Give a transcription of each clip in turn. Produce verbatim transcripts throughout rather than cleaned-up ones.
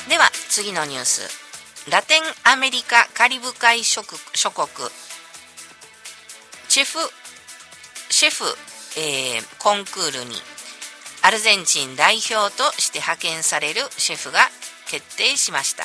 では次のニュース。ラテンアメリカカリブ海諸国、諸国シェフシェフ、えー、コンクールにアルゼンチン代表として派遣されるシェフが決定しました。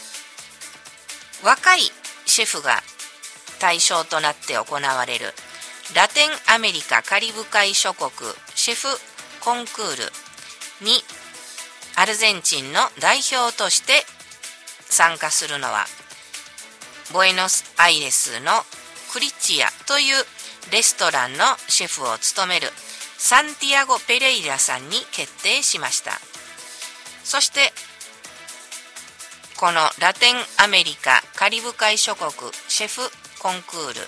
若いシェフが対象となって行われるラテンアメリカカリブ海諸国シェフコンクールにアルゼンチンの代表として参加するのは、ボエノスアイレスのクリチアというレストランのシェフを務めるサンティアゴ・ペレイラさんに決定しました。そしてこのラテンアメリカカリブ海諸国シェフコンクール、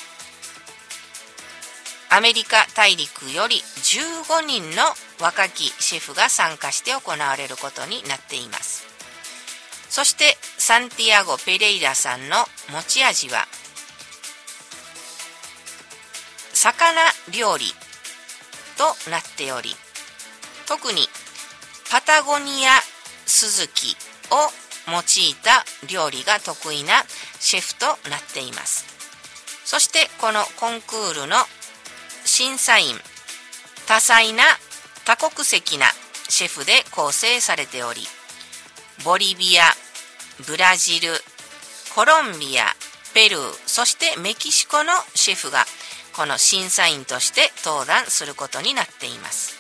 アメリカ大陸よりじゅうごにんの若きシェフが参加して行われることになっています。そしてサンティアゴ・ペレイラさんの持ち味は魚料理となっており、特にパタゴニアスズキを用いた料理が得意なシェフとなっています。そしてこのコンクールの審査員、多彩な多国籍なシェフで構成されており、ボリビア、ブラジル、コロンビア、ペルー、そしてメキシコのシェフがこの審査員として登壇することになっています。